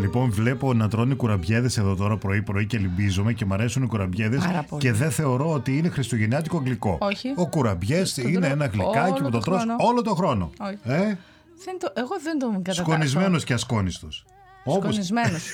Λοιπόν, βλέπω να τρώνε κουραμπιέδες εδώ τώρα πρωί-πρωί και λυμπίζομαι και μου αρέσουν οι κουραμπιέδες και δεν θεωρώ ότι είναι χριστουγεννιάτικο γλυκό. Όχι. Ο κουραμπιές είναι ένα γλυκάκι που το τρως όλο τον χρόνο. Εγώ δεν το καταλαβαίνω. Σκονισμένος και ασκόνιστος. Σκονισμένος.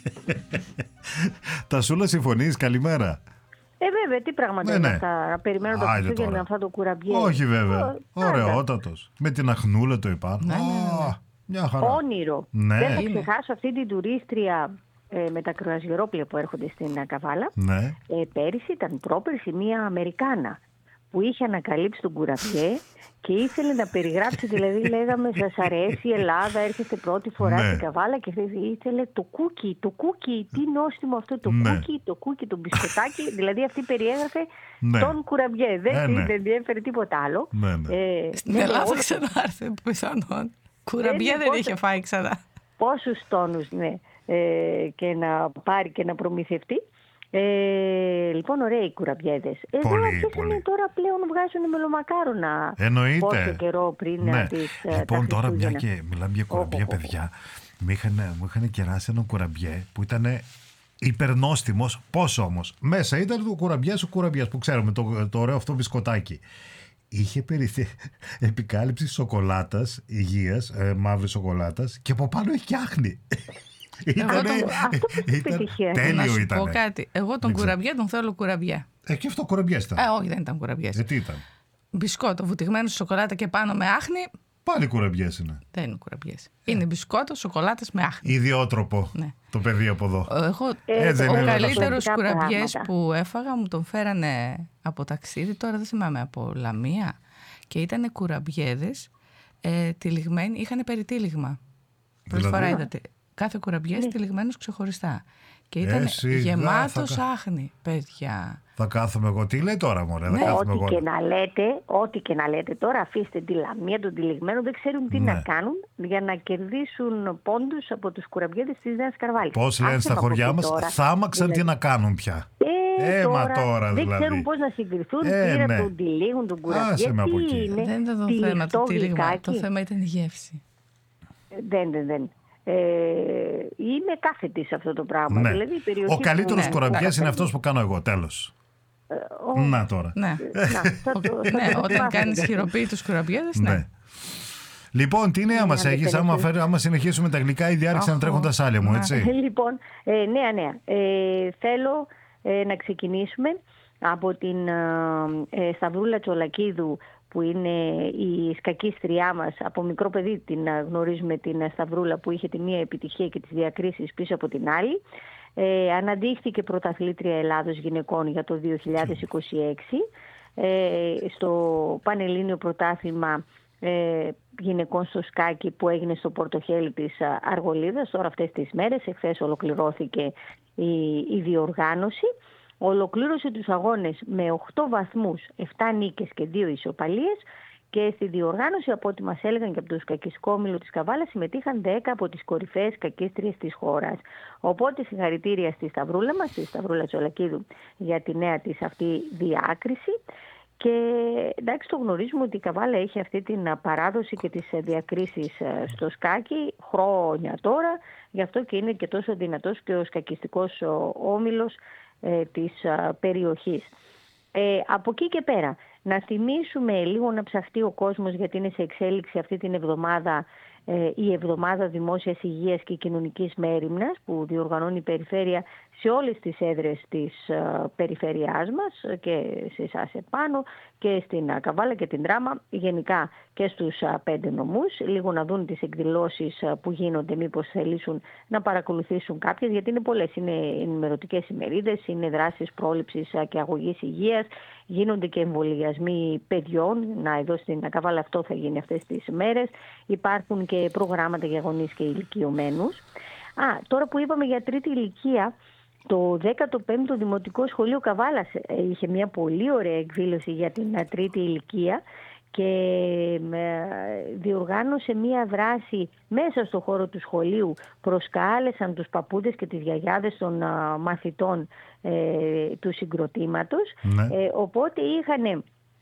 Τασούλα, συμφωνείς? Καλημέρα. Βέβαια, τι πράγματα είναι αυτά. Να περιμένω το Χριστούγεννα με αυτό το κουραμπιέ. Όχι, βέβαια. Ωραιότατος. Με την αχνούλα το επάνω. Μια χαρά. Όνειρο. Ναι. Δεν θα ξεχάσω αυτή την τουρίστρια με τα κρουαζιερόπλια που έρχονται στην Καβάλα. Ναι. Πέρυσι ήταν πρόπερσι μία Αμερικάνα που είχε ανακαλύψει τον κουραμπιέ και ήθελε να περιγράψει, δηλαδή λέγαμε σας αρέσει η Ελλάδα, έρχεστε πρώτη φορά στην Καβάλα και ήθελε το κούκι, τι νόστιμο αυτό το κούκι, το μπισκοτάκι, δηλαδή αυτή περιέγραφε τον κουραμπιέ, δεν διέφερε τίποτα άλλο. Στην Ελλάδα ξανάρθε πιθανόν. Κουραμπιέ δεν είχε φάει ξανά. Πόσους τόνους και να πάρει και να προμηθευτεί. Λοιπόν, ωραίοι οι κουραμπιέδες. Εδώ αρχίσανε τώρα πλέον βγάζουν μελομακάρονα. Εννοείται. Πόσο καιρό πριν τις Λοιπόν, τώρα μια Χριστούγεννα. και μιλάμε για κουραμπιέ, παιδιά, μου είχαν κεράσει έναν κουραμπιέ που ήταν υπερνόστιμος. Πόσο όμως? Μέσα ήταν ο κουραμπιές που ξέρουμε, το ωραίο αυτό μπισκοτάκι. Είχε επικάλυψη σοκολάτας υγείας, μαύρη σοκολάτας, και από πάνω έχει και άχνη. Τέλειο ήταν. Να σου πω κάτι. Εγώ τον κουραμπιέ τον θέλω κουραμπιέ. Και αυτό κουραμπιές ήταν. Όχι, δεν ήταν κουραμπιές. Τι ήταν? Μπισκότο βουτυγμένο στη σοκολάτα και πάνω με άχνη. Πάλι κουραμπιές είναι. Δεν είναι κουραμπιές. Είναι μπισκότο, σοκολάτας με άχνη. Ιδιότροπο. Ναι. Το παιδί από εδώ. Ο καλύτερος κουραμπιές που έφαγα μου τον φέρανε από ταξίδι, τώρα δεν θυμάμαι, από Λαμία. Και ήταν κουραμπιέδες τυλιγμένοι, είχαν περιτύλιγμα. Πρώτη φορά είδατε. Κάθε κουραμπιές τυλιγμένος ξεχωριστά. Και ήταν γεμάτος άχνη, παιδιά. Θα κάθομαι εγώ. Τι λέει τώρα, μωρέ? Ό,τι και να λέτε τώρα, αφήστε τη Λαμία, τον τυλιγμένο, δεν ξέρουν τι να κάνουν για να κερδίσουν πόντους από τους κουραμπιέδες της Νέας Καρβάλης. Πώς λένε στα χωριά μας, θάμαξαν τι να κάνουν πια. Τώρα δεν δηλαδή. ξέρουν πώς να συγκριθούν, πήρα τον τυλίγουν, τον κουραμπιέ. Δεν ήταν το θέμα το τυλίγμα, το θέμα ήταν η γεύση. Δεν. Είμαι κάθετη σε αυτό το πράγμα. Ναι. Δηλαδή, ο καλύτερος κουραμπιές είναι αυτός που κάνω εγώ, τέλος. Να τώρα. Ναι, όταν κάνεις χειροποίητους κουραμπιέδες, ναι. Λοιπόν, τι νέα μας έχεις? Άμα συνεχίσουμε τα γλυκά, η διάρκεια να τρέχουν τα σάλια μου, έτσι. Λοιπόν, νέα. Θέλω να ξεκινήσουμε από την Σταυρούλα Τσολακίδου, που είναι η σκακίστριά μας. Από μικρό παιδί την γνωρίζουμε την Σταυρούλα, που είχε τη μία επιτυχία και τις διακρίσεις πίσω από την άλλη. Αναδείχθηκε πρωταθλήτρια Ελλάδος γυναικών για το 2026 στο Πανελλήνιο Πρωτάθλημα γυναικών στο σκάκι που έγινε στο Πορτοχέλι της Αργολίδας τώρα αυτές τις μέρες. Εχθές ολοκληρώθηκε η διοργάνωση. Ολοκλήρωσε τους αγώνες με 8 βαθμούς, 7 νίκες και 2 ισοπαλίες, και στη διοργάνωση, από ό,τι μας έλεγαν και από το σκακιστικό όμιλο της Καβάλας, συμμετείχαν 10 από τις κορυφαίες σκακίστριες της χώρας. Οπότε συγχαρητήρια στη Σταυρούλα μας, στη Σταυρούλα Τσολακίδου, για τη νέα της αυτή διάκριση. Και εντάξει, το γνωρίζουμε ότι η Καβάλα έχει αυτή την παράδοση και τις διακρίσεις στο σκάκι χρόνια τώρα, γι' αυτό και είναι και τόσο δυνατός και ο σκακιστικός όμιλος της περιοχής. Από εκεί και πέρα, να θυμίσουμε λίγο, να ψαχτεί ο κόσμος, γιατί είναι σε εξέλιξη αυτή την εβδομάδα η Εβδομάδα Δημόσιας Υγείας και Κοινωνικής Μέριμνας, που διοργανώνει η Περιφέρεια σε όλες τις έδρες της περιφέρειάς μας, και σε εσάς επάνω και στην Καβάλα και την Τράμα, γενικά και στους 5 νομούς, λίγο να δουν τις εκδηλώσεις που γίνονται, μήπως θελήσουν να παρακολουθήσουν κάποιες, γιατί είναι πολλές, είναι ενημερωτικές ημερίδες, είναι δράσεις πρόληψης και αγωγής υγείας, γίνονται και εμβολιασμοί παιδιών, εδώ στην Καβάλα αυτό θα γίνει αυτές τις μέρες, υπάρχουν και προγράμματα για γονείς και ηλικιωμένους. Τώρα που είπαμε για τρίτη ηλικία, το 15ο Δημοτικό Σχολείο Καβάλας είχε μια πολύ ωραία εκδήλωση για την τρίτη ηλικία και διοργάνωσε μια δράση μέσα στο χώρο του σχολείου. Προσκάλεσαν τους παππούδες και τις γιαγιάδες των μαθητών του συγκροτήματος. Οπότε είχαν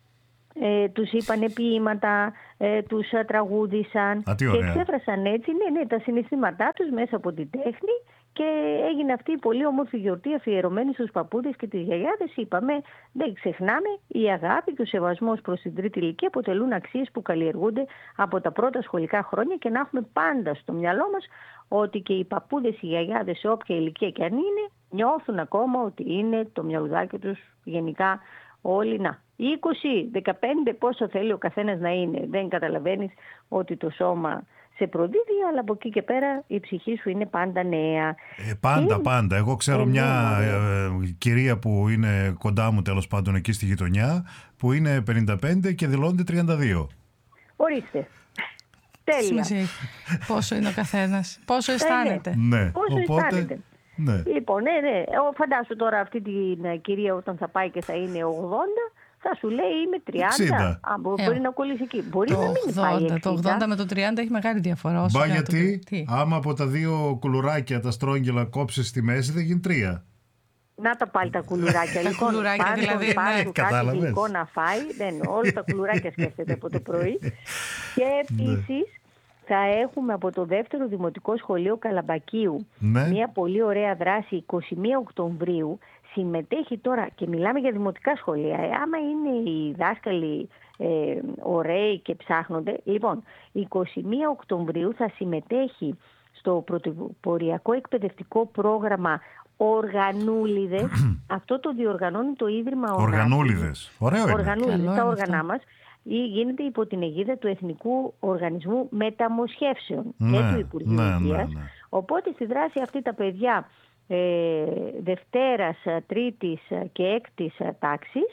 τους είπανε ποίηματα, τους τραγούδησαν και εξέφρασαν έτσι τα συναισθήματά τους μέσα από την τέχνη και έγινε αυτή η πολύ όμορφη γιορτή αφιερωμένη στους παππούδες και τις γιαγιάδες. Είπαμε, δεν ξεχνάμε, η αγάπη και ο σεβασμός προς την τρίτη ηλικία αποτελούν αξίες που καλλιεργούνται από τα πρώτα σχολικά χρόνια και να έχουμε πάντα στο μυαλό μας ότι και οι παππούδες, οι γιαγιάδες σε όποια ηλικία και αν είναι, νιώθουν ακόμα ότι είναι το μυαλουδάκι τους γενικά όλοι 20, 15, πόσο θέλει ο καθένας να είναι. Δεν καταλαβαίνεις ότι το σώμα σε προδίδει, αλλά από εκεί και πέρα η ψυχή σου είναι πάντα νέα. Πάντα. Εγώ ξέρω μια κυρία που είναι κοντά μου, τέλος πάντων, εκεί στη γειτονιά, που είναι 55 και δηλώνεται 32. Ορίστε. Τέλεια. Πόσο είναι ο καθένας, πόσο αισθάνεται. Ναι. Πόσο αισθάνεται. Ναι. Λοιπόν, φαντάσου τώρα αυτή την κυρία όταν θα πάει και θα είναι 80, θα σου λέει είμαι 30. Μπορεί να κολλήσει εκεί. Μπορεί να μην πάει 60. Το 80 με το 30 έχει μεγάλη διαφορά. Μπα γιατί άμα από τα δύο κουλουράκια τα στρόγγυλα κόψεις στη μέση θα γίνει 3. Να τα πάλι τα κουλουράκια. Τα κουλουράκια δηλαδή. Κάτι γλυκό να φάει. Όλα τα κουλουράκια σκέφτεται από το πρωί. Και επίσης θα έχουμε από το δεύτερο Δημοτικό Σχολείο Καλαμπακίου μια πολύ ωραία δράση 21 Οκτωβρίου. Συμμετέχει τώρα και μιλάμε για δημοτικά σχολεία. Άμα είναι οι δάσκαλοι ωραίοι και ψάχνονται. Λοιπόν, 21 Οκτωβρίου θα συμμετέχει στο πρωτοποριακό εκπαιδευτικό πρόγραμμα Οργανούλιδες. Αυτό το διοργανώνει το Ίδρυμα Οργανούλιδες. Ωραίο είναι. Οργανούλιδες, τα όργανά μας. Γίνεται υπό την αιγίδα του Εθνικού Οργανισμού Μεταμοσχεύσεων και του Υπουργείου Υγείας. Οπότε στη δράση αυτή τα παιδιά Δευτέρας, Τρίτης και Έκτης τάξης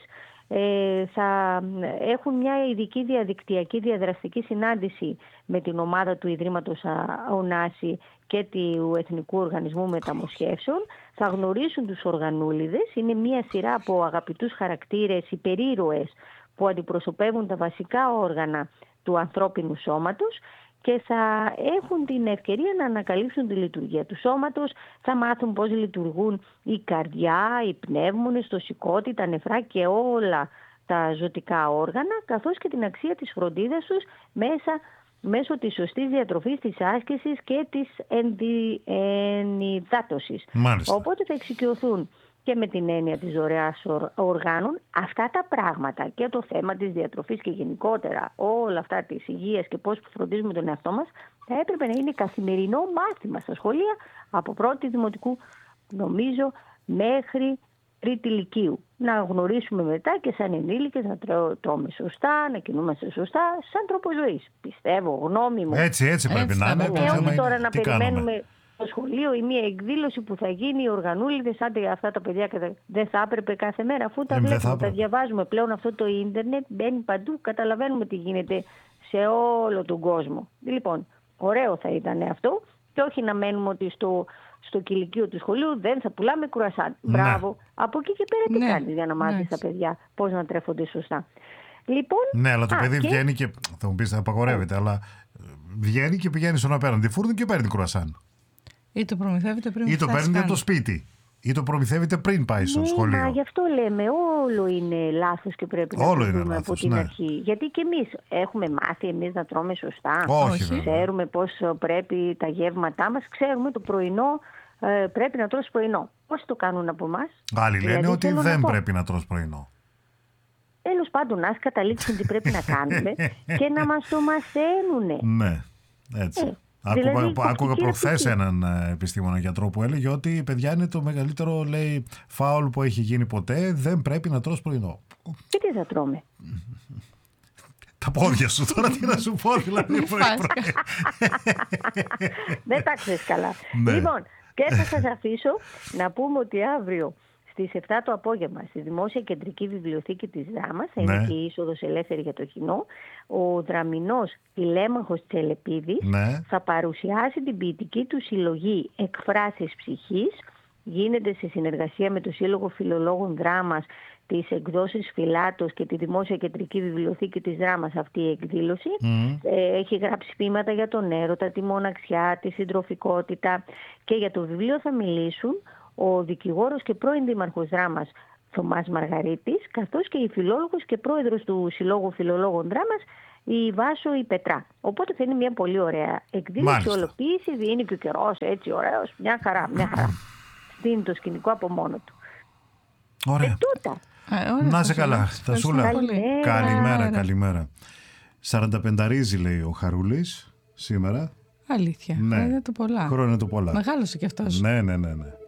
θα έχουν μια ειδική διαδικτυακή διαδραστική συνάντηση με την ομάδα του Ιδρύματος Ωνάση και του Εθνικού Οργανισμού Μεταμοσχεύσεων. Θα γνωρίσουν τους οργανούλιδες. Είναι μια σειρά από αγαπητούς χαρακτήρες, υπερήρωες που αντιπροσωπεύουν τα βασικά όργανα του ανθρώπινου σώματος και θα έχουν την ευκαιρία να ανακαλύψουν τη λειτουργία του σώματος, θα μάθουν πώς λειτουργούν η καρδιά, οι πνεύμονες, το σηκώτη, τα νεφρά και όλα τα ζωτικά όργανα, καθώς και την αξία της φροντίδας τους μέσω της σωστής διατροφής, της άσκησης και της ενυδάτωσης. Οπότε θα εξοικειωθούν και με την έννοια της δωρεάς οργάνων, αυτά τα πράγματα και το θέμα της διατροφής και γενικότερα όλα αυτά της υγείας και πώς φροντίζουμε τον εαυτό μας, θα έπρεπε να είναι καθημερινό μάθημα στα σχολεία από πρώτη δημοτικού, νομίζω, μέχρι τρίτη λυκείου. Να γνωρίσουμε μετά και σαν ενήλικες να τρώμε σωστά, να κινούμαστε σωστά, σαν τρόπο ζωής. Πιστεύω, γνώμη μου. Έτσι πρέπει να είναι. Όχι τώρα να περιμένουμε στο σχολείο ή μια εκδήλωση που θα γίνει, οι οργανούλιδες, άντε αυτά τα παιδιά δεν θα έπρεπε κάθε μέρα, αφού τα βλέπουμε, τα διαβάζουμε πλέον αυτό το ίντερνετ, μπαίνει παντού, καταλαβαίνουμε τι γίνεται σε όλο τον κόσμο. Λοιπόν, ωραίο θα ήταν αυτό και όχι να μένουμε ότι στο κηλικείο του σχολείου δεν θα πουλάμε κουρασάν. Μπράβο. Από εκεί και πέρα τι κάνεις για να μάθεις τα παιδιά πώς να τρέφονται σωστά. Λοιπόν, ναι, αλλά το παιδί βγαίνει και θα μου πεις θα απαγορεύεται, αλλά βγαίνει και πηγαίνει στον απέναντι φούρνο και παίρνει κουρασάν. Ή το προμηθεύεται πριν ή το παίρνει από το σπίτι. Ή το προμηθεύεται πριν πάει στο σχολείο. Μα γι' αυτό λέμε, όλο είναι λάθος και πρέπει να το δούμε από την αρχή. Γιατί και εμείς έχουμε μάθει να τρώμε σωστά. Όχι. Ξέρουμε πώς πρέπει τα γεύματά μας. Ξέρουμε το πρωινό πρέπει να τρως πρωινό. Πώς το κάνουν από εμάς? Άλλοι λένε ότι δεν πρέπει να τρως πρωινό. Τέλος πάντων, ας καταλήξουν τι πρέπει να κάνουμε και να μας το μαθαίνουνε. Ναι, έτσι. Άκουγα προχθές έναν επιστήμονα γιατρό που έλεγε ότι παιδιά είναι το μεγαλύτερο, λέει, φάουλ που έχει γίνει ποτέ, δεν πρέπει να τρως πρωινό. Και τι θα τρώμε? Τα πόδια σου τώρα, τι να σου πω, δηλαδή. Δεν τα ξέρεις καλά. Λοιπόν, και θα σας αφήσω να πούμε ότι αύριο στις 7 το απόγευμα στη Δημόσια Κεντρική Βιβλιοθήκη της Δράμας, θα είναι και η είσοδος ελεύθερη για το κοινό, ο δραμηνός Τηλέμαχος Τσελεπίδης θα παρουσιάσει την ποιητική του συλλογή «Εκφράσεις ψυχής». Γίνεται σε συνεργασία με το Σύλλογο Φιλολόγων Δράμας, τις εκδόσεις Φυλάτος και τη Δημόσια Κεντρική Βιβλιοθήκη της Δράμας αυτή η εκδήλωση. Έχει γράψει ποίηματα για τον έρωτα, τη μοναξιά, τη συντροφικότητα και για το βιβλίο θα μιλήσουν ο δικηγόρος και πρώην δήμαρχος Δράμας Θωμάς Μαργαρίτης, καθώς και η φιλόλογος και πρόεδρος του Συλλόγου Φιλολόγων Δράμας, η Βάσο η Πετρά. Οπότε θα είναι μια πολύ ωραία εκδήλωση, ολοποίηση, είναι και ο καιρός έτσι ωραίος, μια χαρά. Στείνει το σκηνικό από μόνο του. Ωραία. Τούτα. Να είσαι καλά, Στασούλα. Καλημέρα. 45 λέει ο Χαρούλης σήμερα. Αλήθεια. Ναι. Χρόνια του πολλά. Χρόνια του πολλά. Μεγάλωσε κι αυτός. Ναι.